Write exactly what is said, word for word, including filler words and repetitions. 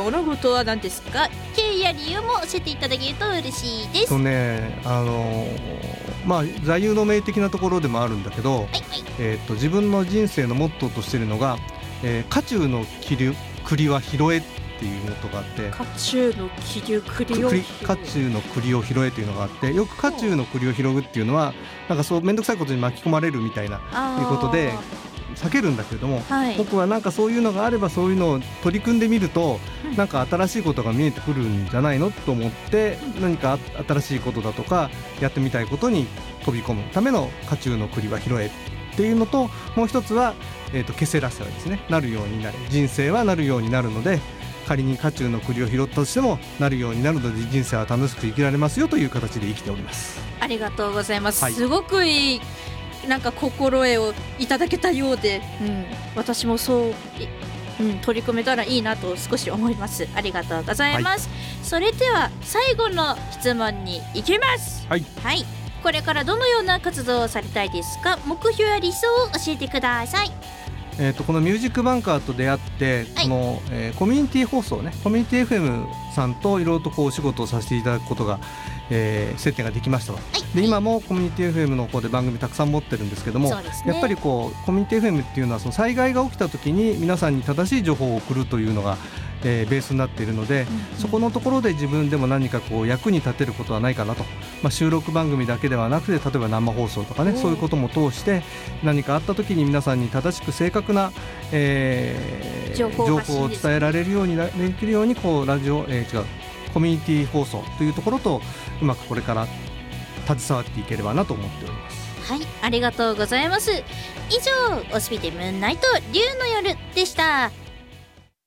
物事は何ですか？経緯や理由も教えていただけると嬉しいです。 とね、あのまあ座右の銘的なところでもあるんだけど、 はいはい、 えー、と自分の人生のモットーとしているのが、えー、渦中の栗栗は拾えっていうモットーがあって、 渦中の栗栗を拾え、 渦中の栗を拾えというのがあって、よく渦中の栗を拾うっていうのはなんかそう面倒くさいことに巻き込まれるみたいないうことで避けるんだけれども、はい、僕はなんかそういうのがあればそういうのを取り組んでみると、うん、なんか新しいことが見えてくるんじゃないのと思って、うん、何か新しいことだとかやってみたいことに飛び込むための渦中の栗は拾えっていうのと、もう一つは、えーと、ケセラセはですね、なるようになる、人生はなるようになるので、仮に渦中の栗を拾ったとしてもなるようになるので人生は楽しく生きられますよという形で生きております。 ありがとうございます、 はい、 すごくいいなんか心得をいただけたようで、うん、私もそう、うん、取り組めたらいいなと少し思います。ありがとうございます、はい、それでは最後の質問に行きます。 はい、 はい、これからどのような活動をされたいですか？目標や理想を教えてください。 えー、とこのミュージックバンカーと出会って、はい、この、えー、コミュニティ放送ね、コミュニティ エフエム さんといろいろとこうお仕事をさせていただくことが、えー、接点ができましたわ、はい、で今もコミュニティ エフエム の方で番組たくさん持ってるんですけども、ね、やっぱりこうコミュニティ エフエム っていうのはその災害が起きた時に皆さんに正しい情報を送るというのが、えー、ベースになっているので、うんうん、そこのところで自分でも何かこう役に立てることはないかなと、まあ、収録番組だけではなくて例えば生放送とかね、そういうことも通して何かあった時に皆さんに正しく正確な、えー、情報を伝えられるようになできるようにこうラジオ、えー、違うコミュニティ放送というところとうまくこれから携わっていければなと思っております。 はい、ありがとうございます。以上、オスピデムーンナイト竜の夜でした。